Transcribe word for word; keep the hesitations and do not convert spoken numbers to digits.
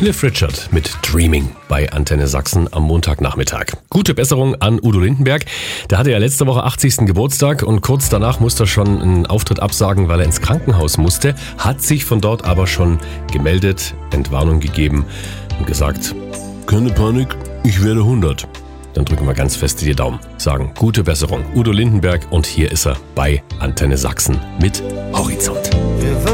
Cliff Richard mit Dreaming bei Antenne Sachsen am Montagnachmittag. Gute Besserung an Udo Lindenberg. Der hatte ja letzte Woche achtzigsten Geburtstag und kurz danach musste er schon einen Auftritt absagen, weil er ins Krankenhaus musste. Hat sich von dort aber schon gemeldet, Entwarnung gegeben und gesagt, keine Panik, ich werde hundert. Dann drücken wir ganz fest die Daumen. Sagen gute Besserung, Udo Lindenberg, und hier ist er bei Antenne Sachsen mit Horizont.